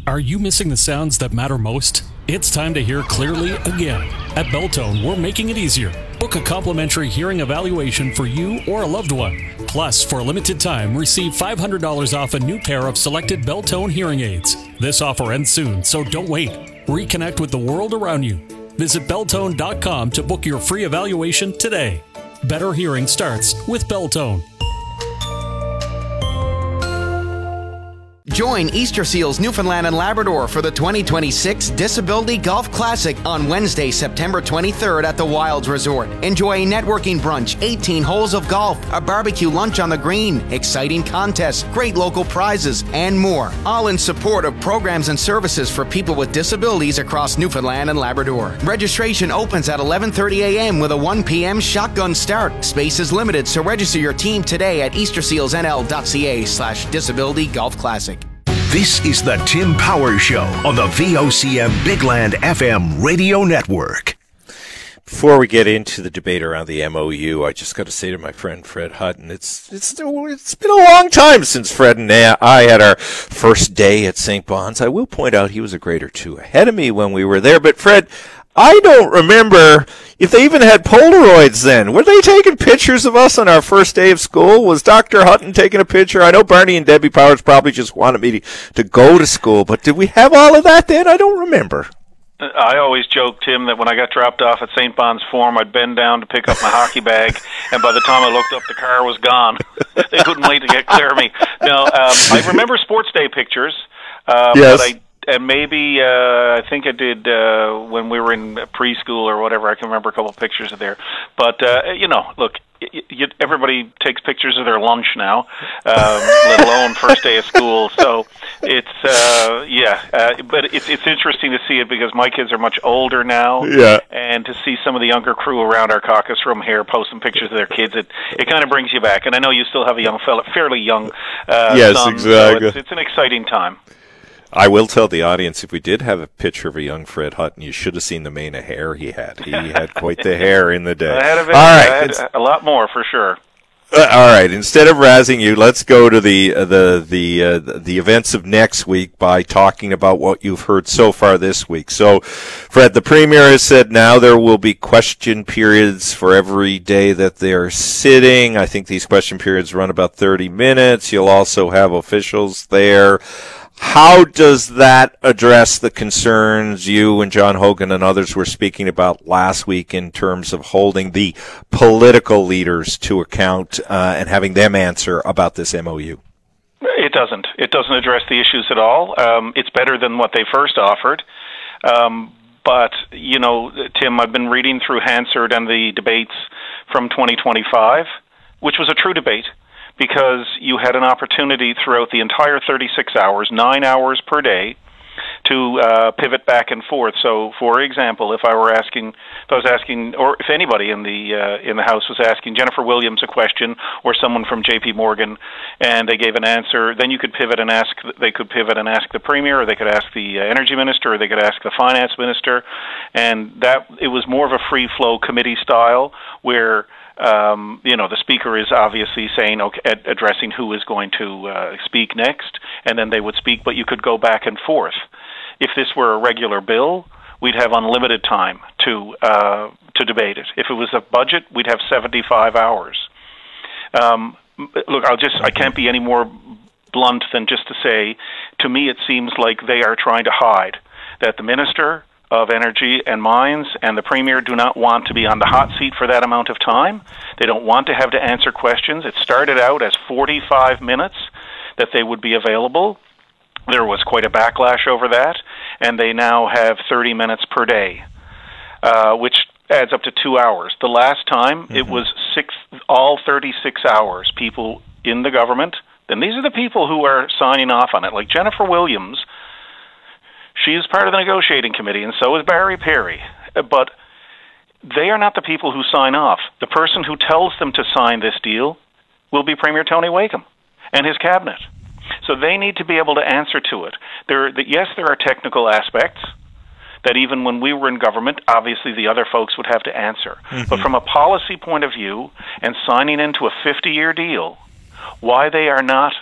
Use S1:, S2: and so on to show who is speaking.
S1: Are you missing the sounds that matter most? It's time to hear clearly again. At Belltone, we're making it easier. Book a complimentary hearing evaluation for you or a loved one. Plus, for a limited time, receive $500 off a new pair of selected Belltone hearing aids. This offer ends soon, so don't wait. Reconnect with the world around you. Visit Belltone.com to book your free evaluation today. Better hearing starts with Belltone.
S2: Join Easter Seals Newfoundland and Labrador for the 2026 Disability Golf Classic on Wednesday, September 23rd at the Wilds Resort. Enjoy a networking brunch, 18 holes of golf, a barbecue lunch on the green, exciting contests, great local prizes, and more. All in support of programs and services for people with disabilities across Newfoundland and Labrador. Registration opens at 11:30 a.m. with a 1 p.m. shotgun start. Space is limited, so register your team today at eastersealsnl.ca/disability golf classic.
S3: This is the Tim Power Show on the VOCM Big Land FM radio network.
S4: Before we get into the debate around the MOU, I just got to say to my friend Fred Hutton, it's been a long time since Fred and I had our first day at St. Bon's. I will point out he was a grade or two ahead of me when we were there, but Fred, I don't remember if they even had Polaroids then. Were they taking pictures of us on our first day of school? Was Dr. Hutton taking a picture? I know Barney and Debbie Powers probably just wanted me to go to school, but did we have all of that then? I don't remember.
S5: I always joke, Tim, that when I got dropped off at St. Bon's Forum, I'd bend down to pick up my hockey bag, and by the time I looked up, the car was gone. They couldn't wait to get clear of me. No, I remember sports day pictures.
S4: Yes.
S5: And maybe I think I did when we were in preschool or whatever. I can remember a couple of pictures of there. But, look, everybody takes pictures of their lunch now, let alone first day of school. So it's, but it's interesting to see it because my kids are much older now.
S4: Yeah.
S5: And to see some of the younger crew around our caucus room here posting pictures of their kids, it kind of brings you back. And I know you still have a young fella, fairly young
S4: yes,
S5: son.
S4: exactly.
S5: So it's an exciting time.
S4: I will tell the audience, if we did have a picture of a young Fred Hutton, you should have seen the mane of hair he had. He had quite the hair in the day.
S5: I
S4: All right.
S5: I had a lot more, for sure.
S4: All right. Instead of razzing you, let's go to the events of next week by talking about what you've heard so far this week. So, Fred, the Premier has said now there will be question periods for every day that they're sitting. I think these question periods run about 30 minutes. You'll also have officials there. How does that address the concerns you and John Hogan and others were speaking about last week in terms of holding the political leaders to account and having them answer about this MOU?
S5: It doesn't. It doesn't address the issues at all. It's better than what they first offered. But, Tim, I've been reading through Hansard and the debates from 2025, which was a true debate, because you had an opportunity throughout the entire 36 hours, 9 hours per day, to pivot back and forth. So, for example, if I was asking, or if anybody in the House was asking Jennifer Williams a question, or someone from J.P. Morgan, and they gave an answer, then you could pivot and ask. They could pivot and ask the Premier, or they could ask the Energy Minister, or they could ask the Finance Minister, and that it was more of a free flow committee style where. The Speaker is obviously saying, addressing who is going to speak next, and then they would speak, but you could go back and forth. If this were a regular bill, we'd have unlimited time to debate it. If it was a budget, we'd have 75 hours. Look, I can't be any more blunt than just to say, to me it seems like they are trying to hide that the Minister of Energy and Mines and the Premier do not want to be on the hot seat for that amount of time. They don't want to have to answer questions. It started out as 45 minutes that they would be available. There was quite a backlash over that, and they now have 30 minutes per day, which adds up to 2 hours. The last time it was all 36 hours, people in the government, then these are the people who are signing off on it, like Jennifer Williams. She is part of the negotiating committee, and so is Barry Perry. But they are not the people who sign off. The person who tells them to sign this deal will be Premier Tony Wakeham and his cabinet. So they need to be able to answer to it. Yes, there are technical aspects that even when we were in government, obviously the other folks would have to answer. Mm-hmm. But from a policy point of view and signing into a 50-year deal, why they are not